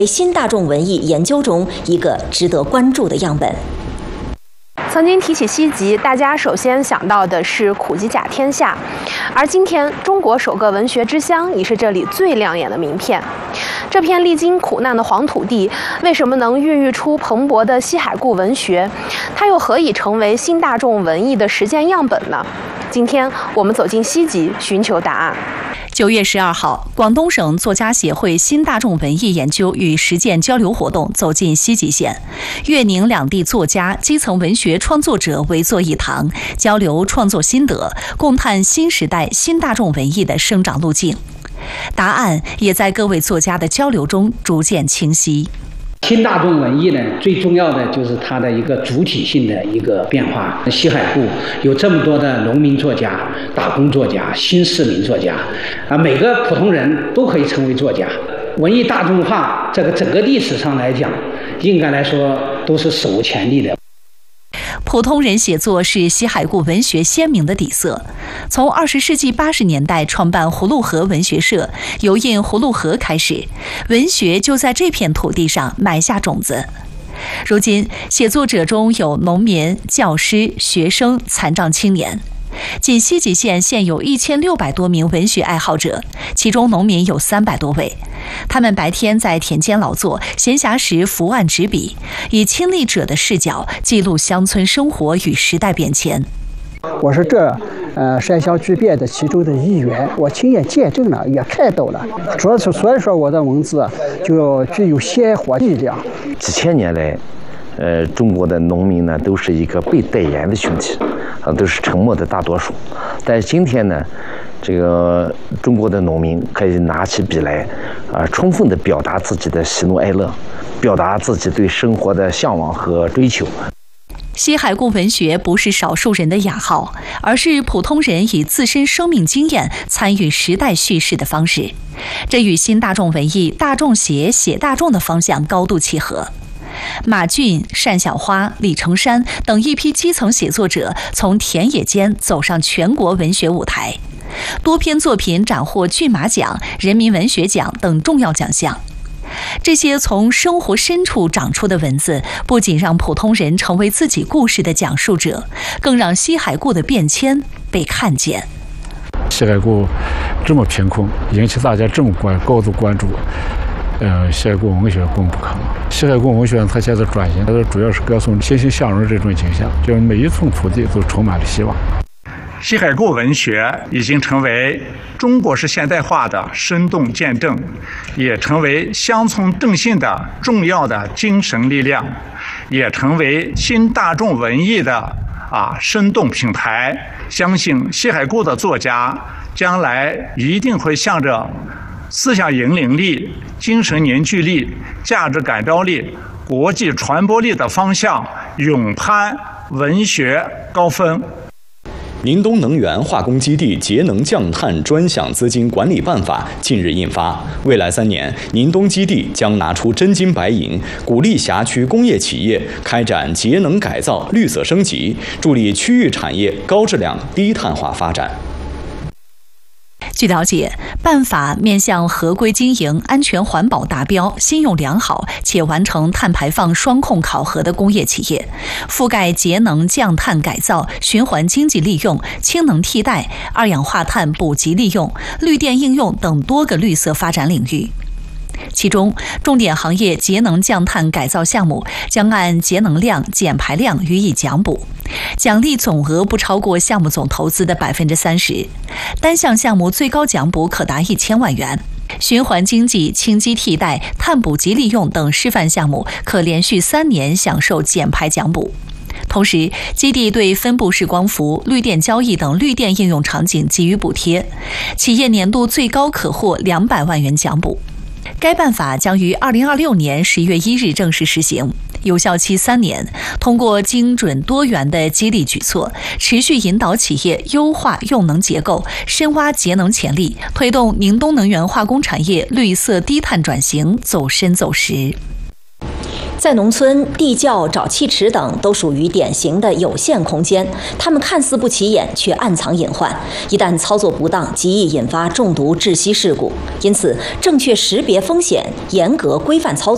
新大众文艺研究中一个值得关注的样本。 曾经提起西极，大家首先想到的是苦吉甲天下，而今天中国首个文学之乡已是这里最亮眼的名片。这片历经苦难的黄土地，为什么能孕育出蓬勃的西海固文学？它又何以成为新大众文艺的实践样本呢？今天我们走进西极，寻求答案。 9月12号，广东省作家协会新大众文艺研究与实践交流活动走进西极县，粤宁两地作家、基层文学创作者围坐一堂，交流创作心得，共探新时代新大众文艺的生长路径。答案也在各位作家的交流中逐渐清晰。 新大众文艺呢，最重要的就是它的一个主体性的一个变化。西海固有这么多的农民作家、打工作家、新市民作家，每个普通人都可以成为作家。文艺大众化，这个整个历史上来讲，应该来说都是史无前例的。 普通人写作是西海固文学鲜明的底色。从20世纪80年代创办葫芦河文学社，油印葫芦河开始，文学就在这片土地上埋下种子。如今，写作者中有农民、教师、学生、残障青年。仅西极县现有1600多名文学爱好者，其中农民有300多位。他们白天在田间劳作，闲暇时伏案执笔，以亲历者的视角记录乡村生活与时代变迁。 我是这山乡巨变的其中的一员，我亲眼见证了，也看到了。主要是所以说我的文字就具有鲜活力量。 几千年来，中国的农民呢都是一个被代言的群体，都是沉默的大多数。但是今天呢，这个中国的农民可以拿起笔来，充分地表达自己的喜怒哀乐，表达自己对生活的向往和追求。 西海固文学不是少数人的雅号，而是普通人以自身生命经验参与时代叙事的方式。这与新大众文艺大众写大众的方向高度契合。马骏、单小花、李成山等一批基层写作者从田野间走上全国文学舞台，多篇作品斩获骏马奖、人民文学奖等重要奖项。这些从生活深处长出的文字，不仅让普通人成为自己故事的讲述者，更让西海固的变迁被看见。 西海固这么贫困，引起大家这么高度关注，西海固文学功不可没。西海固文学它现在转型，它主要是歌颂欣欣向荣这种景象，就是每一寸土地都充满了希望。 西海固文学已经成为中国式现代化的生动见证，也成为乡村振兴的重要的精神力量，也成为新大众文艺的生动品牌。相信西海固的作家将来一定会向着思想引领力、精神凝聚力、价值感召力、国际传播力的方向勇攀文学高峰。 宁东能源化工基地节能降碳专项资金管理办法近日印发，未来3年，宁东基地将拿出真金白银，鼓励辖区工业企业开展节能改造、绿色升级，助力区域产业高质量低碳化发展。 据了解，办法面向合规经营、安全环保达标、信用良好且完成碳排放双控考核的工业企业，覆盖节能降碳改造、循环经济利用、氢能替代、二氧化碳补给利用、绿电应用等多个绿色发展领域。其中，重点行业节能降碳改造项目将按节能量、减排量予以奖补，奖励总额不超过项目总投资的30%，单项项目最高奖补可达1000万元。循环经济、氢基替代、碳补给利用等示范项目可连续3年享受减排奖补。同时，基地对分布式光伏、绿电交易等绿电应用场景给予补贴，企业年度最高可获200万元奖补。该办法将于2026年11月1日正式实行，有效期3年。通过精准多元的激励举措，持续引导企业优化用能结构，深挖节能潜力，推动宁东能源化工产业绿色低碳转型走深走实。 在农村，地窖、沼气池等都属于典型的有限空间，它们看似不起眼，却暗藏隐患。一旦操作不当，极易引发中毒窒息事故。因此，正确识别风险，严格规范操作。